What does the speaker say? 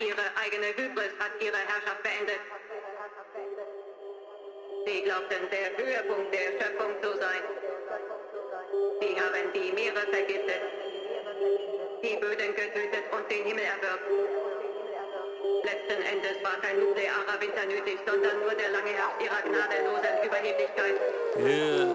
Ihre eigene Hybris hat ihre Herrschaft beendet. Sie glaubten, der Höhepunkt der Schöpfung zu sein. Sie haben die Meere vergiftet, die Böden getötet und den Himmel erwürgt. Letzten Endes war kein nuklearer Winter nötig, sondern nur der lange Herbst ihrer gnadenlosen Überheblichkeit. Yeah.